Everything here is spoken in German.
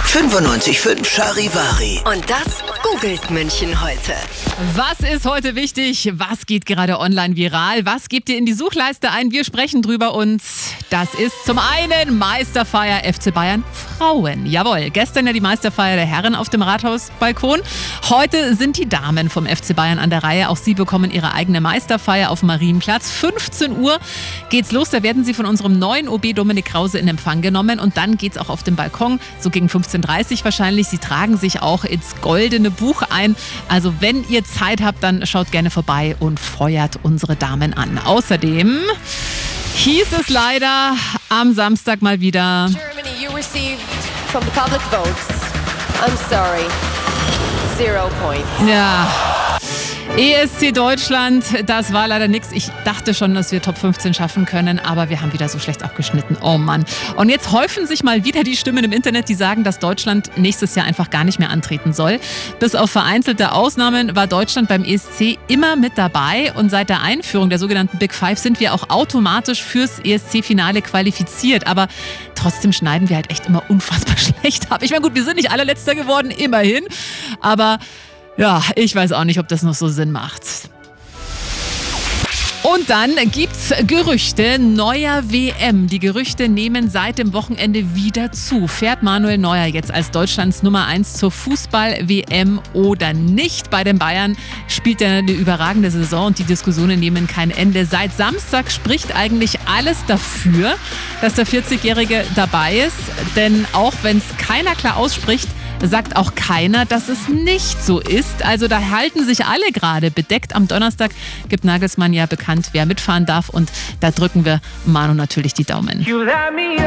95.5 Charivari. Und das googelt München heute. Was ist heute wichtig? Was geht gerade online viral? Was gebt ihr in die Suchleiste ein? Wir sprechen drüber und das ist zum einen Meisterfeier FC Bayern Frauen. Jawohl, gestern ja die Meisterfeier der Herren auf dem Rathausbalkon. Heute sind die Damen vom FC Bayern an der Reihe. Auch sie bekommen ihre eigene Meisterfeier auf dem Marienplatz. 15 Uhr geht's los. Da werden sie von unserem neuen OB Dominik Krause in Empfang genommen und dann geht's auch auf den Balkon, so gegen 15:30 Uhr wahrscheinlich. Sie tragen sich auch ins goldene Buch ein. Also wenn ihr Zeit habt, dann schaut gerne vorbei und feuert unsere Damen an. Außerdem hieß es leider am Samstag mal wieder: Germany, you received from the public votes. I'm sorry. 0 points. Ja, ESC Deutschland, das war leider nichts. Ich dachte schon, dass wir Top 15 schaffen können, aber wir haben wieder so schlecht abgeschnitten. Oh Mann. Und jetzt häufen sich mal wieder die Stimmen im Internet, die sagen, dass Deutschland nächstes Jahr einfach gar nicht mehr antreten soll. Bis auf vereinzelte Ausnahmen war Deutschland beim ESC immer mit dabei und seit der Einführung der sogenannten Big Five sind wir auch automatisch fürs ESC-Finale qualifiziert. Aber trotzdem schneiden wir halt echt immer unfassbar schlecht ab. Ich meine, gut, wir sind nicht allerletzter geworden, immerhin, aber ja, ich weiß auch nicht, ob das noch so Sinn macht. Und dann gibt's Gerüchte neuer WM. Die Gerüchte nehmen seit dem Wochenende wieder zu. Fährt Manuel Neuer jetzt als Deutschlands Nummer 1 zur Fußball-WM oder nicht? Bei den Bayern spielt er eine überragende Saison und die Diskussionen nehmen kein Ende. Seit Samstag spricht eigentlich alles dafür, dass der 40-Jährige dabei ist. Denn auch wenn es keiner klar ausspricht, sagt auch keiner, dass es nicht so ist. Also da halten sich alle gerade bedeckt. Am Donnerstag gibt Nagelsmann ja bekannt, wer mitfahren darf. Und da drücken wir Manu natürlich die Daumen.